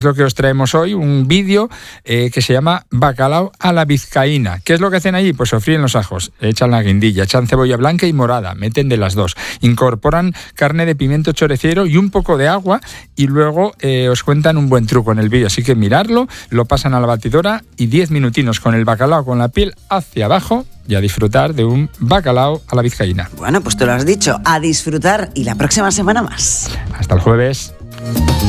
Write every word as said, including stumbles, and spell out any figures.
Lo que os traemos hoy, un vídeo eh, que se llama Bacalao a la vizcaína. ¿Qué es lo que hacen allí? Pues sofríen los ajos, echan la guindilla, echan cebolla blanca y morada, meten de las dos, incorporan carne de pimiento choriciero y un poco de agua y luego eh, os cuentan un buen truco en el vídeo. Así que mirarlo, lo pasan a la batidora y diez minutinos con el bacalao con la piel hacia abajo y a disfrutar de un bacalao a la vizcaína. Bueno, pues tú lo has dicho, a disfrutar y la próxima semana más. Hasta el jueves.